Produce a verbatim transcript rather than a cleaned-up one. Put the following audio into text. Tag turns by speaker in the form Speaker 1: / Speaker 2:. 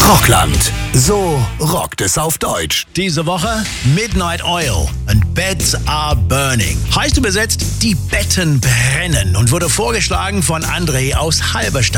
Speaker 1: Rockland. So rockt es auf Deutsch.
Speaker 2: Diese Woche Midnight Oil and Beds Are Burning. Heißt übersetzt, die Betten brennen und wurde vorgeschlagen von André aus Halberstadt.